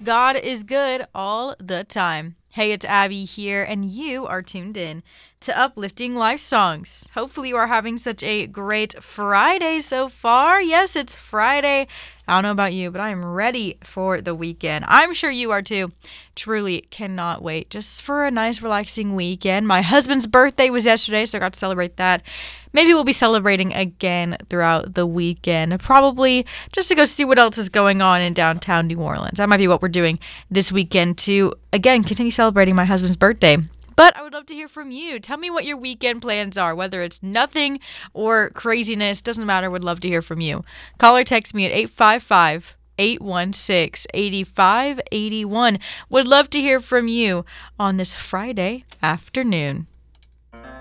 God is good all the time. Hey, it's Abby here, and you are tuned in to Uplifting Life Songs. Hopefully, you are having such a great Friday so far. Yes, it's Friday. I don't know about you, but I am ready for the weekend. I'm sure you are too. Truly cannot wait just for a nice, relaxing weekend. My husband's birthday was yesterday, so I got to celebrate that. Maybe we'll be celebrating again throughout the weekend. Probably just to go see what else is going on in downtown New Orleans. That might be what we're doing this weekend to, again, continue celebrating my husband's birthday. But I would love to hear from you. Tell me what your weekend plans are, whether it's nothing or craziness. Doesn't matter. Would love to hear from you. Call or text me at 855 816 8581. Would love to hear from you on this Friday afternoon.